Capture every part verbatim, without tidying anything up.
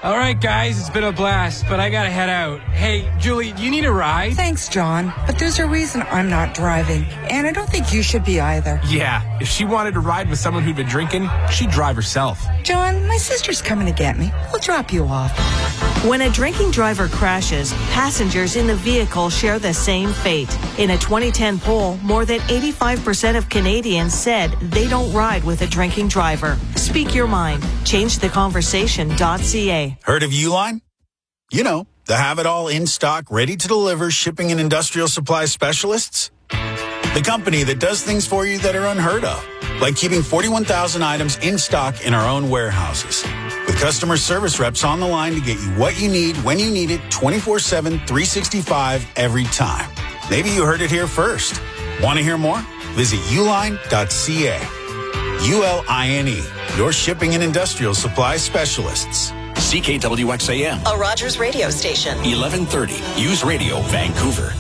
All right, guys, it's been a blast, but I gotta head out. Hey, Julie, do you need a ride? Thanks, John, but there's a reason I'm not driving, and I don't think you should be either. Yeah, if she wanted to ride with someone who'd been drinking, she'd drive herself. John, my sister's coming to get me. I'll drop you off. When a drinking driver crashes, passengers in the vehicle share the same fate. In a twenty ten poll, more than eighty-five percent of Canadians said they don't ride with a drinking driver. Speak your mind. change the conversation dot c a. Heard of Uline? You know, the have-it-all in-stock, ready-to-deliver shipping and industrial supply specialists. The company that does things for you that are unheard of, like keeping forty-one thousand items in stock in our own warehouses. With customer service reps on the line to get you what you need, when you need it, twenty-four seven, three sixty-five, every time. Maybe you heard it here first. Want to hear more? Visit uline dot c a. U L I N E, your shipping and industrial supply specialists. C K W X A M, a Rogers radio station. eleven thirty, News Radio, Vancouver.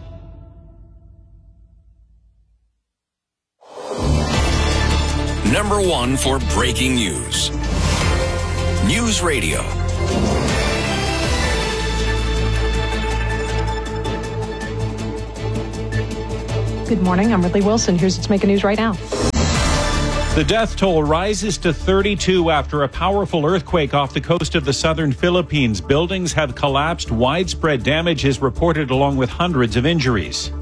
Number one for breaking news. News Radio. Good morning. I'm Ridley Wilson. Here's what's making news right now. The death toll rises to thirty-two after a powerful earthquake off the coast of the southern Philippines. Buildings have collapsed. Widespread damage is reported, along with hundreds of injuries.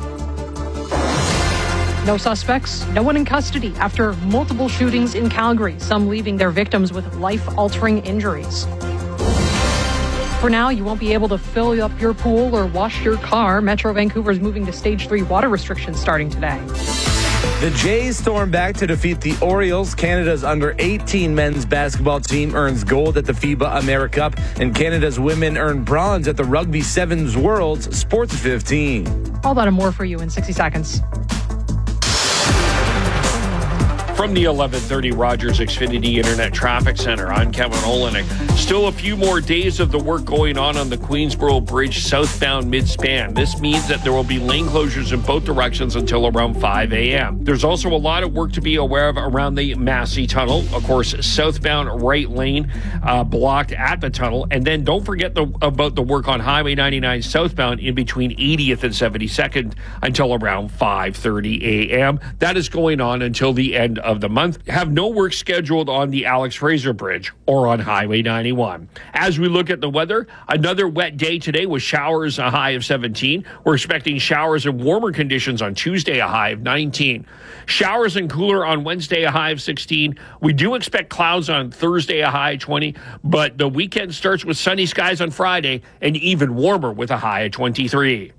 No suspects, no one in custody after multiple shootings in Calgary, some leaving their victims with life-altering injuries. For now, you won't be able to fill up your pool or wash your car. Metro Vancouver is moving to stage three water restrictions starting today. The Jays storm back to defeat the Orioles. Canada's under eighteen men's basketball team earns gold at the FIBA AmeriCup, and Canada's women earn bronze at the Rugby Sevens Worlds Sports fifteen. All that and more for you in sixty seconds. From the eleven thirty Rogers Xfinity Internet Traffic Center, I'm Kevin Olenek. Still a few more days of the work going on on the Queensboro Bridge southbound mid-span. This means that there will be lane closures in both directions until around five a.m. There's also a lot of work to be aware of around the Massey Tunnel. Of course, southbound right lane uh, blocked at the tunnel. And then don't forget the, about the work on Highway ninety-nine southbound in between eightieth and seventy-second until around five thirty a.m. That is going on until the end of of the month. Have no work scheduled on the Alex Fraser Bridge or on Highway ninety-one. As we look at the weather, another wet day today with showers, a high of seventeen. We're expecting showers and warmer conditions on Tuesday, a high of nineteen. Showers and cooler on Wednesday, a high of sixteen. We do expect clouds on Thursday, a high of twenty, but the weekend starts with sunny skies on Friday and even warmer with a high of twenty-three.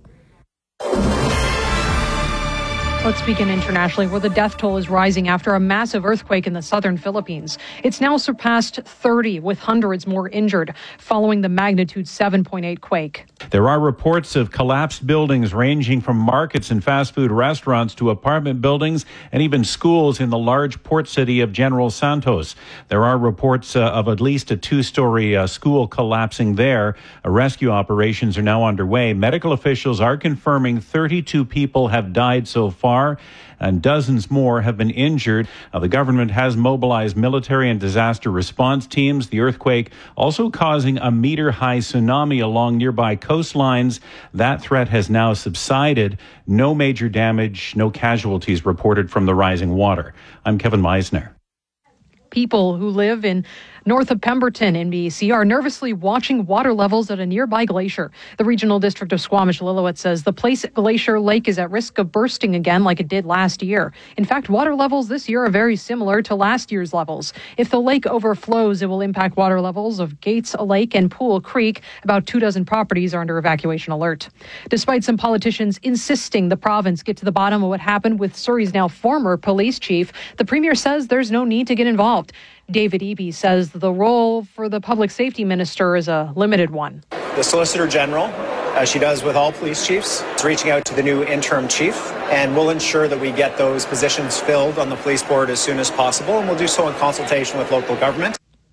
Let's begin internationally, where the death toll is rising after a massive earthquake in the southern Philippines. It's now surpassed thirty, with hundreds more injured following the magnitude seven point eight quake. There are reports of collapsed buildings ranging from markets and fast food restaurants to apartment buildings and even schools in the large port city of General Santos. There are reports uh, of at least a two-story uh, school collapsing there. Uh, rescue operations are now underway. Medical officials are confirming thirty-two people have died so far, and dozens more have been injured. Uh, the government has mobilized military and disaster response teams. The earthquake also causing a meter-high tsunami along nearby coastlines. That threat has now subsided. No major damage, no casualties reported from the rising water. I'm Kevin Meisner. People who live in north of Pemberton in B C are nervously watching water levels at a nearby glacier. The Regional District of Squamish-Lillooet says the Place Glacier Lake is at risk of bursting again like it did last year. In fact, water levels this year are very similar to last year's levels. If the lake overflows, it will impact water levels of Gates Lake and Pool Creek. About two dozen properties are under evacuation alert. Despite some politicians insisting the province get to the bottom of what happened with Surrey's now former police chief, the Premier says there's no need to get involved. David Eby says the role for the public safety minister is a limited one. The Solicitor General, as she does with all police chiefs, is reaching out to the new interim chief, and we'll ensure that we get those positions filled on the police board as soon as possible, and we'll do so in consultation with local government.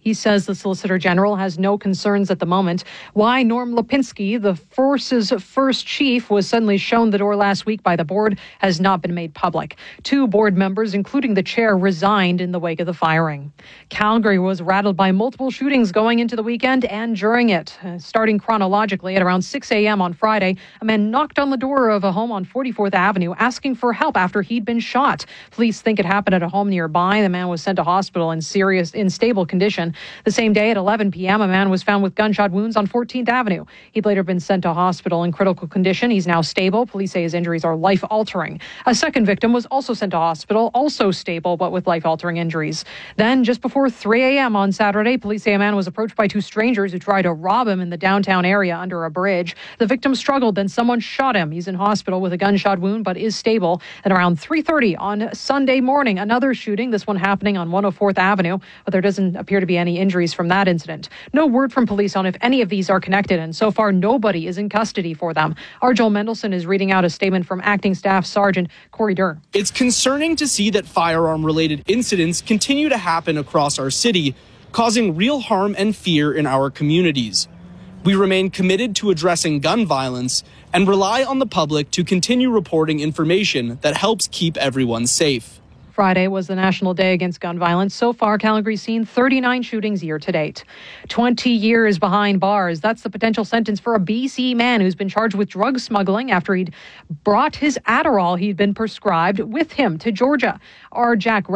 He says the Solicitor General has no concerns at the moment. Why Norm Lipinski, the force's first chief, was suddenly shown the door last week by the board has not been made public. Two board members, including the chair, resigned in the wake of the firing. Calgary was rattled by multiple shootings going into the weekend and during it. Uh, starting chronologically at around six a.m. on Friday, a man knocked on the door of a home on forty-fourth Avenue asking for help after he'd been shot. Police think it happened at a home nearby. The man was sent to hospital in serious, in stable condition. The same day at eleven p.m., a man was found with gunshot wounds on fourteenth Avenue. He'd later been sent to hospital in critical condition. He's now stable. Police say his injuries are life-altering. A second victim was also sent to hospital, also stable, but with life-altering injuries. Then, just before three a.m. on Saturday, police say a man was approached by two strangers who tried to rob him in the downtown area under a bridge. The victim struggled, then someone shot him. He's in hospital with a gunshot wound, but is stable. And around three thirty on Sunday morning, another shooting, this one happening on one oh fourth Avenue, but there doesn't appear to be any injuries from that incident. No word from police on if any of these are connected, and so far nobody is in custody for them. Our Joel Mendelson is reading out a statement from Acting Staff Sergeant Corey Durr. It's concerning to see that firearm-related incidents continue to happen across our city, causing real harm and fear in our communities. We remain committed to addressing gun violence and rely on the public to continue reporting information that helps keep everyone safe. Friday was the National Day Against Gun Violence. So far, Calgary's seen thirty-nine shootings year to date. twenty years behind bars. That's the potential sentence for a B C man who's been charged with drug smuggling after he'd brought his Adderall he'd been prescribed with him to Georgia. Our Jack